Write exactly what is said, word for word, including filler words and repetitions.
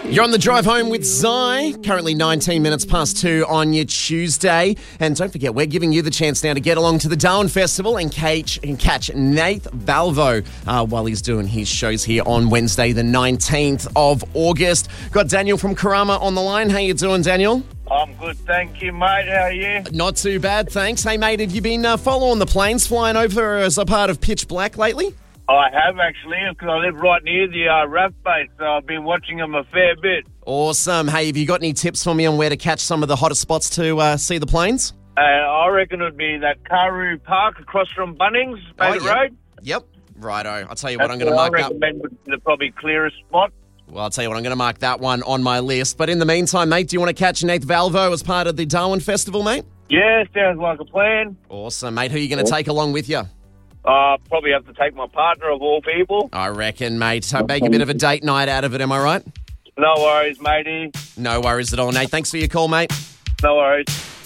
You're on the drive home with Zai, currently nineteen minutes past two on your Tuesday. And don't forget, we're giving you the chance now to get along to the Darwin Festival and catch, and catch Nath Valvo uh, while he's doing his shows here on Wednesday, the nineteenth of August. Got Daniel from Karama on the line. How you doing, Daniel? I'm good, thank you, mate. How are you? Not too bad, thanks. Hey, mate, have you been uh, following the planes flying over as a part of Pitch Black lately? I have, actually, because I live right near the uh, R A F base, so I've been watching them a fair bit. Awesome. Hey, have you got any tips for me on where to catch some of the hottest spots to uh, see the planes? Uh, I reckon it would be that Karoo Park across from Bunnings, Bay Oh, yep. Road. Yep. Righto. I'll tell you what, That's I'm going to what mark I up. recommend would be the probably clearest spot. Well, I'll tell you what, I'm going to mark that one on my list. But in the meantime, mate, do you want to catch Nath Valvo as part of the Darwin Festival, mate? Yeah, sounds like a plan. Awesome, mate. Who are you going to take along with you? Uh, probably have to take my partner of all people. I reckon, mate. So make a bit of a date night out of it, am I right? No worries, matey. No worries at all, Nate. Thanks for your call, mate. No worries.